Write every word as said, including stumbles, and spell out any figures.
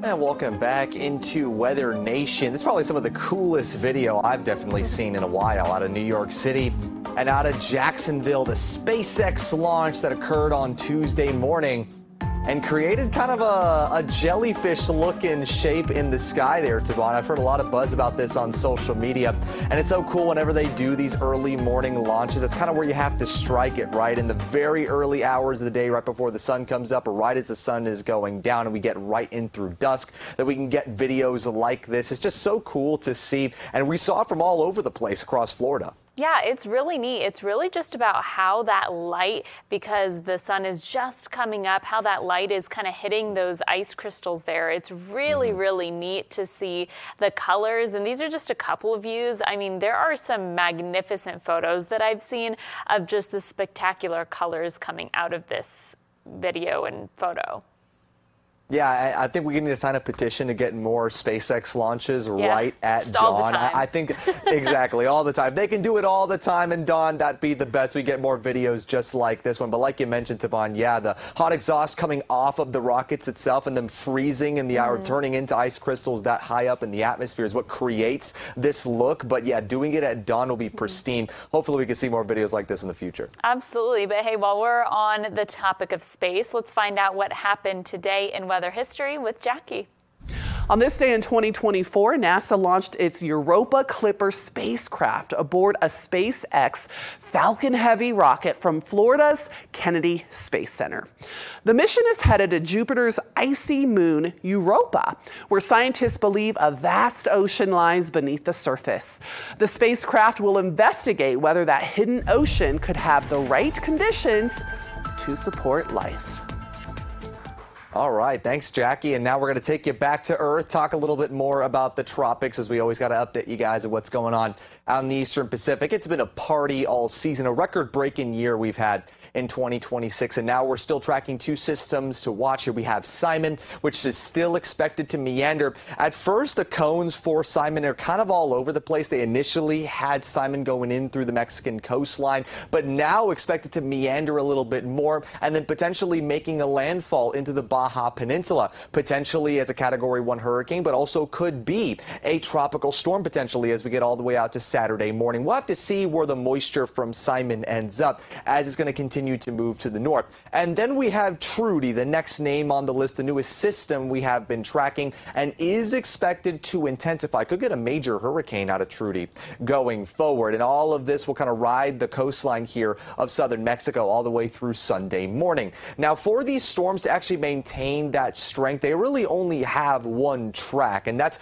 And welcome back into Weather Nation. This is probably some of the coolest video I've definitely seen in a while out of New York City and out of Jacksonville. The SpaceX launch that occurred on Tuesday morning and created kind of a, a jellyfish-looking shape in the sky there, Tavon. I've heard a lot of buzz about this on social media, and it's so cool whenever they do these early morning launches. That's kind of where you have to strike it, right? In the very early hours of the day, right before the sun comes up, or right as the sun is going down, and we get right in through dusk, that we can get videos like this. It's just so cool to see, and we saw it from all over the place across Florida. Yeah, it's really neat. It's really just about how that light, because the sun is just coming up, how that light is kind of hitting those ice crystals there. It's really, mm-hmm. really neat to see the colors. And these are just a couple of views. I mean, there are some magnificent photos that I've seen of just the spectacular colors coming out of this video and photo. Yeah, I, I think we need to sign a petition to get more SpaceX launches yeah, right at just all dawn. the time. I, I think exactly all the time. They can do it all the time, and dawn, that'd be the best. We get more videos just like this one. But like you mentioned, Tavon, yeah, the hot exhaust coming off of the rockets itself and them freezing in the mm-hmm. hour, turning into ice crystals that high up in the atmosphere is what creates this look. But yeah, doing it at dawn will be pristine. Mm-hmm. Hopefully we can see more videos like this in the future. Absolutely. But hey, while we're on the topic of space, let's find out what happened today in weather history with Jackie. On this day in twenty twenty-four, NASA launched its Europa Clipper spacecraft aboard a SpaceX Falcon Heavy rocket from Florida's Kennedy Space Center. The mission is headed to Jupiter's icy moon, Europa, where scientists believe a vast ocean lies beneath the surface. The spacecraft will investigate whether that hidden ocean could have the right conditions to support life. All right, thanks, Jackie. And now we're going to take you back to Earth, talk a little bit more about the tropics, as we always got to update you guys of what's going on out in the Eastern Pacific. It's been a party all season, a record-breaking year we've had in twenty twenty-six, and now we're still tracking two systems to watch. Here we have Simon, which is still expected to meander. At first, the cones for Simon are kind of all over the place. They initially had Simon going in through the Mexican coastline, but now expected to meander a little bit more and then potentially making a landfall into the Baja Peninsula, potentially as a Category one hurricane, but also could be a tropical storm potentially as we get all the way out to Saturday morning. We'll have to see where the moisture from Simon ends up as it's going to continue to move to the north. And then we have Trudy, the next name on the list, the newest system we have been tracking and is expected to intensify. Could get a major hurricane out of Trudy going forward. And all of this will kind of ride the coastline here of southern Mexico all the way through Sunday morning. Now, for these storms to actually maintain that strength, they really only have one track, and that's